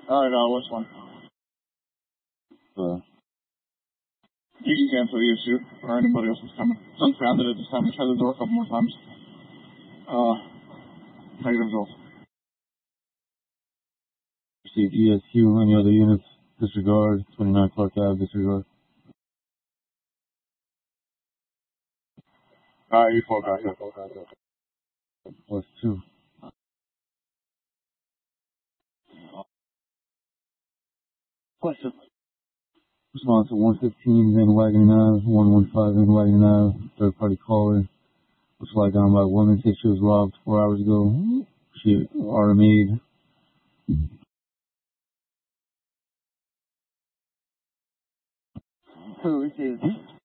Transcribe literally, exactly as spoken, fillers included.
Alright, uh, which one? Uh, You can cancel the issue, or anybody else is coming. Just found it, just have to try the door a couple more times. Uh, negative results. Received E S Q, any other units? Disregard, twenty-nine Clark Ave, disregard. Uh, E four back up. West two. Question. Response to one fifteen Van Wagenen Ave, one one five Van Wagenen Ave, third party caller. Was flagged down by a woman, said she was robbed four hours ago. She R M A'd. Who received?